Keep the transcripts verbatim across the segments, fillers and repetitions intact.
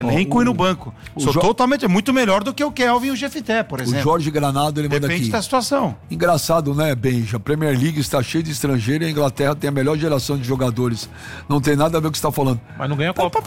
elenco oh, e no banco. Sou jo... totalmente, muito melhor do que o Kelvin e o Jefité, por exemplo. O Jorge Granado, ele manda aqui. Depende da situação. Engraçado, né, Benja? A Premier League está cheia de estrangeiro e a Inglaterra tem a melhor geração de jogadores. Não tem nada a ver com o que você está falando. Mas não ganha a Copa.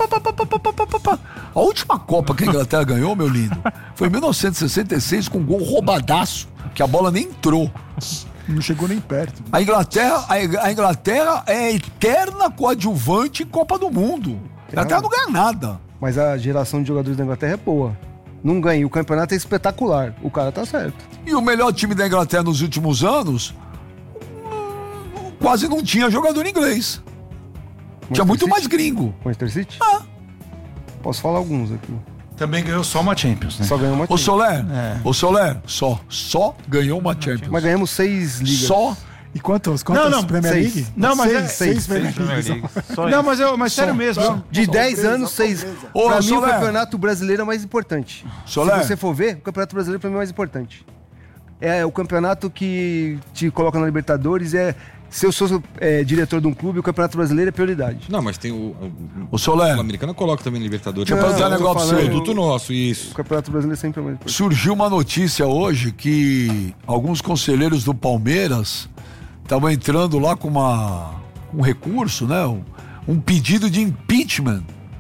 A última Copa que a Inglaterra ganhou, meu lindo, foi em mil novecentos e sessenta e seis com um gol roubadaço, que a bola nem entrou. Não chegou nem perto. A Inglaterra, a Inglaterra é eterna coadjuvante em Copa do Mundo. A Inglaterra não ganha nada. Mas a geração de jogadores da Inglaterra é boa. Não ganha. O campeonato é espetacular. O cara tá certo. E o melhor time da Inglaterra nos últimos anos quase não tinha jogador inglês. Manchester tinha muito City? Mais gringo. Manchester City? Ah. Posso falar alguns aqui. Também ganhou só uma Champions, né? Só ganhou uma Champions. Ô Soler, é. ô Soler, só, só ganhou uma Champions. Mas ganhamos seis ligas. Só. E quantos? Quantas não, não, Premier seis. League? Não, mas seis, é seis, seis, seis Premier League. Não, mas, eu, mas sério só, mesmo. Só. De dez presa, anos, seis. Ô, pra mim, Soler. o campeonato brasileiro é mais importante. Soler. Se você for ver, o campeonato brasileiro pra mim é mais importante. É o campeonato que te coloca na Libertadores. É, se eu sou é, diretor de um clube, o campeonato brasileiro é prioridade. Não, mas tem o. O, o Soler. O americano coloca também Libertadores. Deixa eu perguntar um negócio pra você. Produto nosso, isso. O campeonato brasileiro é sempre mais importante. Surgiu uma notícia hoje que alguns conselheiros do Palmeiras estavam entrando lá com uma, um recurso, né? Um, um pedido de impeachment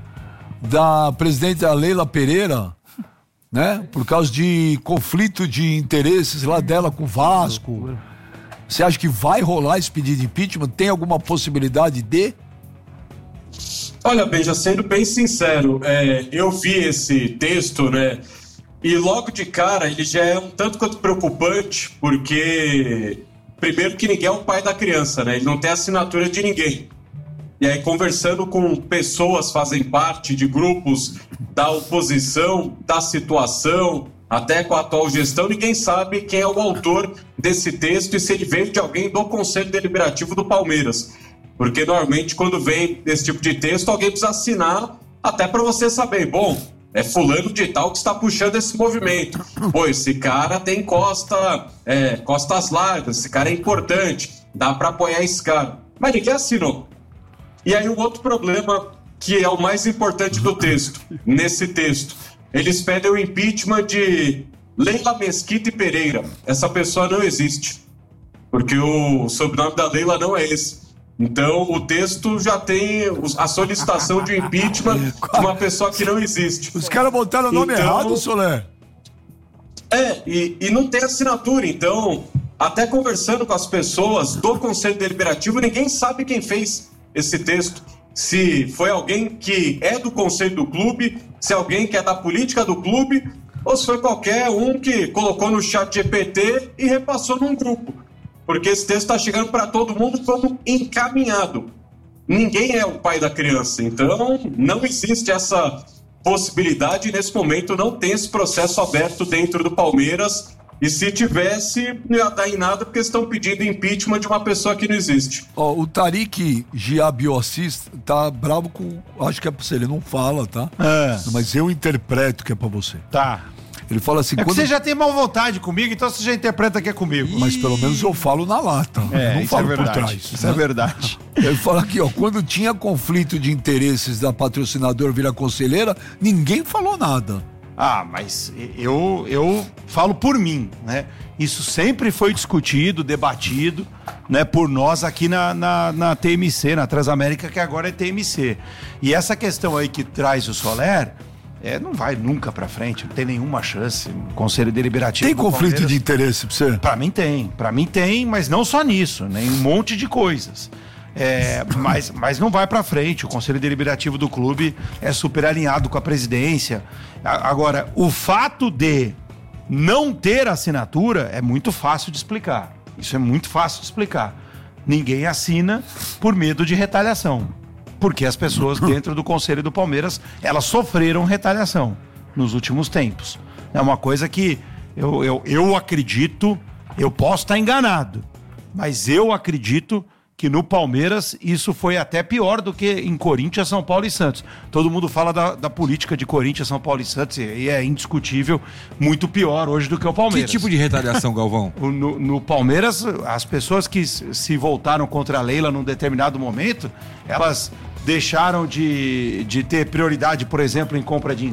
da presidente Leila Pereira, né? Por causa de conflito de interesses lá dela com o Vasco. Você acha que vai rolar esse pedido de impeachment? Tem alguma possibilidade de? Olha, Benja, sendo bem sincero, é, eu vi esse texto, né? E logo de cara ele já é um tanto quanto preocupante, porque primeiro que ninguém é o pai da criança, né? Ele não tem assinatura de ninguém. E aí, conversando com pessoas que fazem parte de grupos da oposição, da situação, até com a atual gestão, ninguém sabe quem é o autor desse texto e se ele veio de alguém do Conselho Deliberativo do Palmeiras. Porque, normalmente, quando vem esse tipo de texto, alguém precisa assinar até para você saber, bom, é fulano de tal que está puxando esse movimento. Pô, esse cara tem costa, é, costas largas, esse cara é importante, dá para apoiar esse cara. Mas ninguém assinou. E aí, um outro problema, que é o mais importante do texto, nesse texto, eles pedem o impeachment de Leila Mesquita e Pereira. Essa pessoa não existe, porque o sobrenome da Leila não é esse. Então, o texto já tem a solicitação de impeachment de uma pessoa que não existe. Os caras botaram o nome então, errado, Soler. É, e, e não tem assinatura. Então, até conversando com as pessoas do Conselho Deliberativo, ninguém sabe quem fez esse texto. Se foi alguém que é do conselho do clube, se é alguém que é da política do clube, ou se foi qualquer um que colocou no chat G P T e repassou num grupo. Porque esse texto está chegando para todo mundo como encaminhado. Ninguém é o pai da criança, então não existe essa possibilidade. Nesse momento não tem esse processo aberto dentro do Palmeiras. E se tivesse, não ia dar em nada, porque estão pedindo impeachment de uma pessoa que não existe. Ó, o Tariq Giabiossis tá bravo com... Acho que é pra você, ele não fala, tá? É. Mas eu interpreto que é pra você. Tá. Ele fala assim... É que quando... você já tem mal vontade comigo, então você já interpreta que é comigo. Mas pelo menos eu falo na lata. É, eu não isso falo é verdade. por trás. Isso né? é verdade. Ele fala aqui, ó, quando tinha conflito de interesses da patrocinador virar conselheira, ninguém falou nada. Ah, mas eu, eu falo por mim, né? Isso sempre foi discutido, debatido, né, por nós aqui na, na, na T M C, na Transamérica, que agora é T M C. E essa questão aí que traz o Soler, é, não vai nunca pra frente, não tem nenhuma chance. O Conselho Deliberativo Tem conflito de interesse pra você? Pra mim tem, pra mim tem, mas não só nisso, nem um monte de coisas. É, mas, mas não vai pra frente. O Conselho Deliberativo do clube é super alinhado com a presidência. Agora, o fato de não ter assinatura é muito fácil de explicar. Isso é muito fácil de explicar. Ninguém assina por medo de retaliação, porque as pessoas dentro do Conselho do Palmeiras, elas sofreram retaliação nos últimos tempos. É uma coisa que eu, eu, eu acredito, eu posso estar enganado, mas eu acredito que no Palmeiras isso foi até pior do que em Corinthians, São Paulo e Santos. Todo mundo fala da, da política de Corinthians, São Paulo e Santos, e é indiscutível, muito pior hoje do que o Palmeiras. Que tipo de retaliação, Galvão? No, no Palmeiras, as pessoas que se voltaram contra a Leila num determinado momento, elas deixaram de, de ter prioridade, por exemplo, em compra de